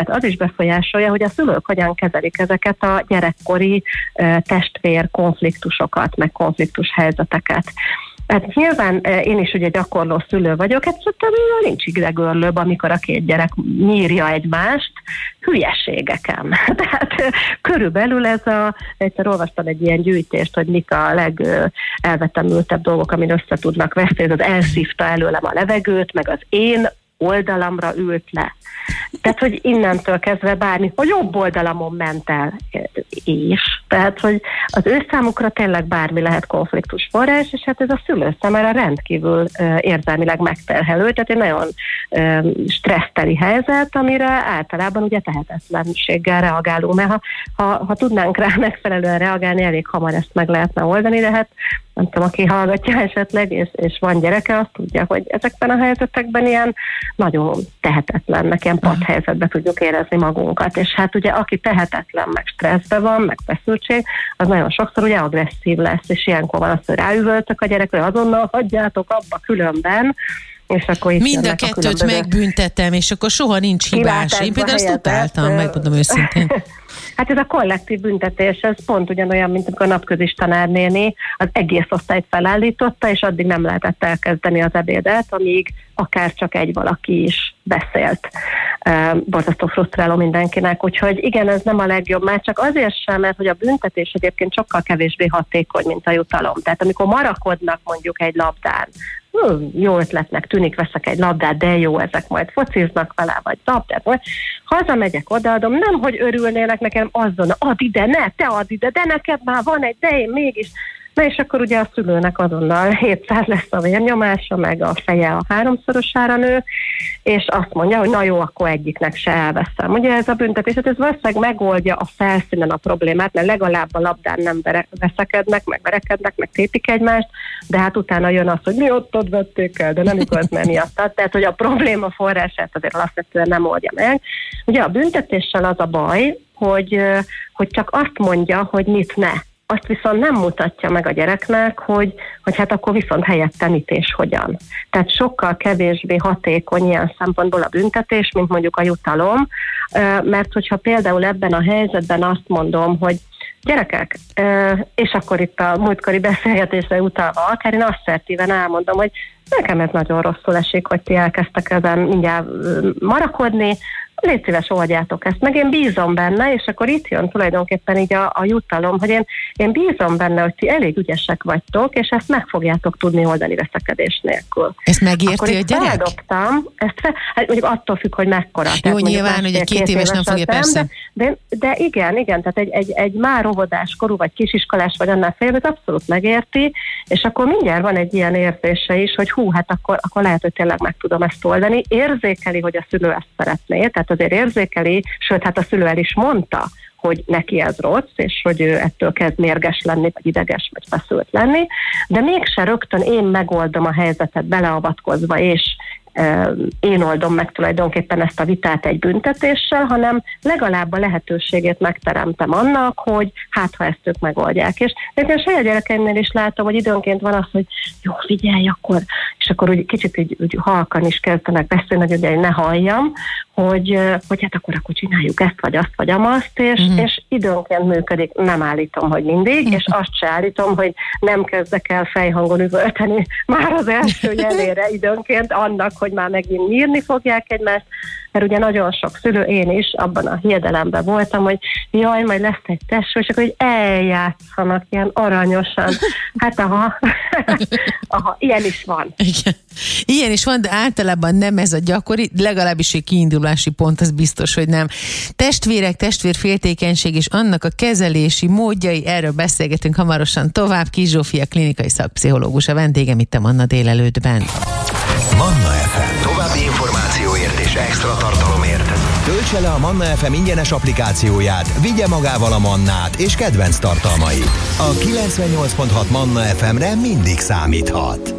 az is befolyásolja, hogy a szülők hogyan kezelik ezeket a gyerekkori testvér konfliktusokat, meg konfliktus helyzeteket. Hát nyilván én is ugye gyakorló szülő vagyok, hát nincs idegörlőbb, amikor a két gyerek nyírja egymást hülyeségeken. Tehát körülbelül egyszer olvastam egy ilyen gyűjtést, hogy mik a legelvetemültebb dolgok, amin össze tudnak veszni, ez az elszívta előlem a levegőt, meg az én oldalamra ült le. Tehát, hogy innentől kezdve bármi, a jobb oldalamon ment el is. Tehát, hogy az ő számukra tényleg bármi lehet konfliktus forrás, és hát ez a szülő számára rendkívül érzelmileg megterhelő, tehát egy nagyon stresszteli helyzet, amire általában ugye tehetetlenséggel reagálunk, mert ha tudnánk rá megfelelően reagálni, elég hamar ezt meg lehetne oldani, de hát nem tudom, aki hallgatja esetleg, és van gyereke, azt tudja, hogy ezekben a helyzetekben ilyen nagyon tehetetlennek, ilyen padhelyzetben tudjuk érezni magunkat. És hát ugye aki tehetetlen, meg stresszben van, meg feszültség, az nagyon sokszor ugye agresszív lesz, és ilyenkor van az, hogy ráüvöltök a gyerekre, azonnal hagyjátok abba különben, és akkor itt mind a kettőt megbüntetem, és akkor soha nincs hibás. Én például azt utáltam, megmondom őszintén. Hát ez a kollektív büntetés, ez pont ugyanolyan, mint amikor a napközis tanárnéni az egész osztályt felállította, és addig nem lehetett elkezdeni az ebédet, amíg akár csak egy valaki is beszélt. Borzasztó frusztráló mindenkinek, úgyhogy igen, ez nem a legjobb, már csak azért sem, mert hogy a büntetés egyébként sokkal kevésbé hatékony, mint a jutalom. Tehát amikor marakodnak mondjuk egy labdán, jó ötletnek tűnik, veszek egy labdát, de jó, ezek majd fociznak vele, vagy labdát, vagy hazamegyek, odaadom, nem, hogy örülnének nekem azon, add ide, ne, te add ide, de neked már van egy, de én mégis. Na és akkor ugye a szülőnek azonnal 700 lesz a vérnyomása, meg a feje a 3-szorosára nő, és azt mondja, hogy na jó, akkor egyiknek se elveszem. Ugye ez a büntetés, hát ez valószínűleg megoldja a felszínen a problémát, mert legalább a labdán nem veszekednek, meg verekednek, meg tépik egymást, de hát utána jön az, hogy mi ott vették el, de nem igaz, mert miatt. Tehát, hogy a probléma forrását azért alapvetően nem oldja meg. Ugye a büntetéssel az a baj, hogy csak azt mondja, hogy mit ne. Azt viszont nem mutatja meg a gyereknek, hogy hát akkor viszont helyette mit és hogyan. Tehát sokkal kevésbé hatékony ilyen szempontból a büntetés, mint mondjuk a jutalom, mert hogyha például ebben a helyzetben azt mondom, hogy gyerekek, és akkor itt a múltkori beszélgetésre utalva, akár én asszertíven elmondom, hogy nekem ez nagyon rosszul esik, hogy ti elkezdtek ezen mindjárt marakodni, légy szíves, oldjátok ezt, meg én bízom benne, és akkor itt jön tulajdonképpen így a jutalom, hogy én bízom benne, hogy ti elég ügyesek vagytok, és ezt meg fogjátok tudni oldani veszekedés nélkül. Ezt megérti a gyerek? Feldobtam, hát mondjuk attól függ, hogy mekkora. Jó, nyilván, hogy egy 2 éves nem fogja, persze. De igen, tehát egy már óvodáskorú, vagy kisiskolás, vagy annál fél, ez abszolút megérti, és akkor mindjárt van egy ilyen érzése is, hogy hát akkor lehet, hogy tényleg meg tudom ezt oldani. Érzékeli, hogy a szülő ezt szeretné, tehát azért érzékeli, sőt, hát a szülő el is mondta, hogy neki ez rossz, és hogy ő ettől kezd mérges lenni, vagy ideges, vagy feszült lenni, de mégse rögtön én megoldom a helyzetet beleavatkozva, és én oldom meg tulajdonképpen ezt a vitát egy büntetéssel, hanem legalább a lehetőségét megteremtem annak, hogy hát ha ezt ők megoldják. És én saját gyerekeimnél is látom, hogy időnként van az, hogy jó, figyelj akkor, és akkor úgy kicsit úgy halkan is kezdenek beszélni, hogy ugye ne halljam, hogy hát akkor csináljuk ezt, vagy azt, vagy amazt, és időnként működik, nem állítom, hogy mindig, és azt se állítom, hogy nem kezdek el fejhangon üvölteni már az első jelére időnként annak, hogy már megint nyírni fogják egymást, mert ugye nagyon sok szülő, én is abban a hiedelemben voltam, hogy jaj, majd lesz egy tesó, és akkor hogy eljátszanak ilyen aranyosan. Hát aha, ilyen is van. Igen. Ilyen is van, de általában nem ez a gyakori, legalábbis egy kiindulási pont, az biztos, hogy nem. Testvérek, testvérféltékenység és annak a kezelési módjai, erről beszélgetünk hamarosan tovább. Kis Zsófia klinikai szakpszichológus a vendégem itt a Manna délelőttben. Manna FM. További információért és extra tartalomért töltse le a Manna FM ingyenes applikációját, vigye magával a Mannát és kedvenc tartalmait. A 98.6 Manna FM-re mindig számíthat.